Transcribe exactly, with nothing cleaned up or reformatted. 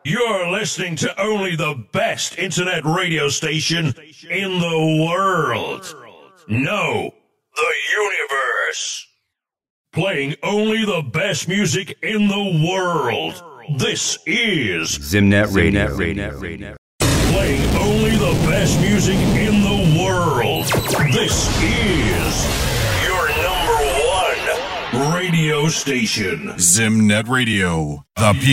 You're listening to only the best internet radio station in the world. No, the universe. Playing only the best music in the world. This is Zimnet Radio. Zimnet Radio. Playing only the best music in the world. This is your number one radio station. Zimnet Radio. The